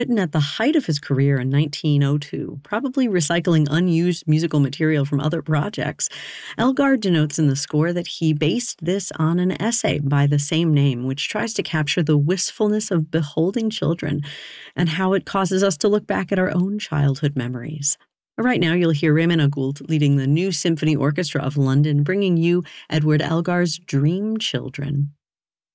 Written at the height of his career in 1902, probably recycling unused musical material from other projects. Elgar denotes in the score that he based this on an essay by the same name, which tries to capture the wistfulness of beholding children and how it causes us to look back at our own childhood memories. Right now, you'll hear Raymond Agoult leading the New Symphony Orchestra of London, bringing you Edward Elgar's Dream Children.